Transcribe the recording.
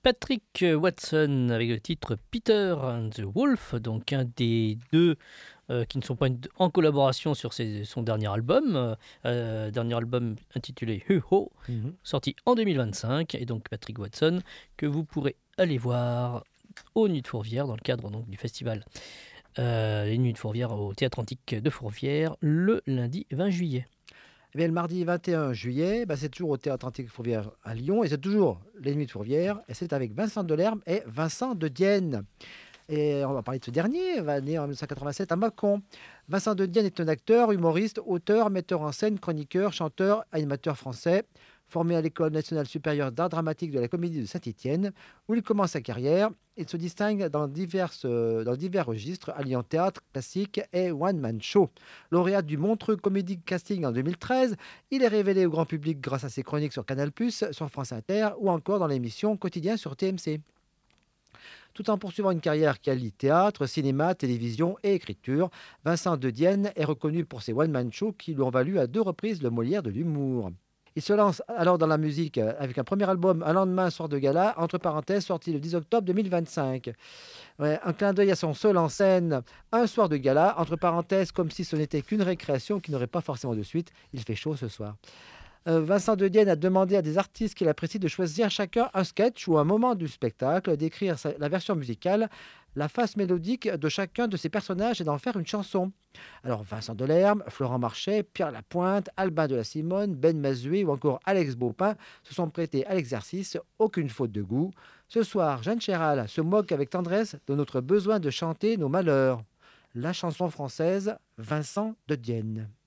Patrick Watson avec le titre Peter and the Wolf, donc un des deux qui ne sont pas en collaboration sur son dernier album intitulé Hu Ho, sorti en 2025, et donc Patrick Watson, que vous pourrez aller voir aux Nuits de Fourvière, dans le cadre donc, du festival Les Nuits de Fourvière au Théâtre Antique de Fourvière, le lundi 20 juillet. Eh bien, le mardi 21 juillet, c'est toujours au Théâtre Antique Fourvière à Lyon, et c'est toujours les Nuits de Fourvière, et c'est avec Vincent Delerme et Vincent de Dienne. Et on va parler de ce dernier, né en 1987 à Mâcon. Vincent de Dienne est un acteur, humoriste, auteur, metteur en scène, chroniqueur, chanteur, animateur français, formé à l'École nationale supérieure d'art dramatique de la Comédie de Saint-Étienne, où il commence sa carrière. Il se distingue dans divers registres, alliant théâtre classique et one-man show. Lauréat du Montreux Comedy Casting en 2013, il est révélé au grand public grâce à ses chroniques sur Canal+, sur France Inter ou encore dans l'émission Quotidien sur TMC. Tout en poursuivant une carrière qui allie théâtre, cinéma, télévision et écriture, Vincent de Dienne est reconnu pour ses one-man shows qui lui ont valu à 2 reprises le Molière de l'humour. Il se lance alors dans la musique avec un premier album, Un lendemain, soir de gala, entre parenthèses, sorti le 10 octobre 2025. Ouais, un clin d'œil à son seul en scène, Un soir de gala, entre parenthèses, comme si ce n'était qu'une récréation qui n'aurait pas forcément de suite. Il fait chaud ce soir. Vincent de Dienne a demandé à des artistes qu'il apprécie de choisir chacun un sketch ou un moment du spectacle, d'écrire la version musicale, la face mélodique de chacun de ses personnages et d'en faire une chanson. Alors Vincent Delerme, Florent Marchais, Pierre Lapointe, Albin de la Simone, Ben Mazué ou encore Alex Baupin se sont prêtés à l'exercice, aucune faute de goût. Ce soir, Jeanne Chéral se moque avec tendresse de notre besoin de chanter nos malheurs. La chanson française, Vincent de Dienne.